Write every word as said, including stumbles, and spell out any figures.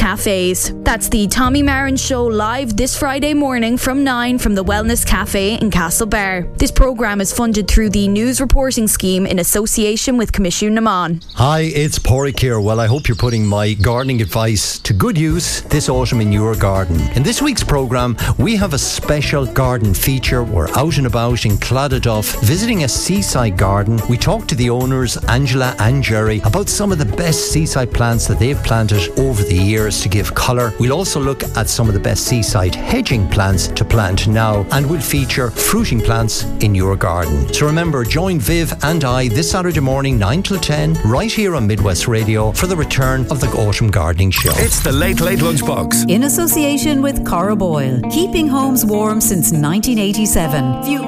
cafes. That's the Tommy Marin Show live this Friday morning from nine from the Wellness Cafe in Castlebar. This programme is funded through the News Reporting Scheme in association with Commission Naman. Hi, it's Porrick here. Well, I hope you're putting my gardening advice to good use this autumn in your garden. In this week's programme, we have a special garden feature. We're out and about in Cladaduff, visiting a seaside garden. We talk to the owners, Angela and Jerry, about some of the best seaside plants that they've planted over the years to give colour. We'll also look at some of the best seaside hedging plants to plant now, and we'll feature fruiting plants in your garden. So remember, join Viv and I this Saturday morning, nine till ten, right here on Midwest Radio for the return of the Autumn Gardening Show. It's the Late Late Lunchbox. In association with Cora Boyle, keeping homes warm since nineteen eighty-seven. View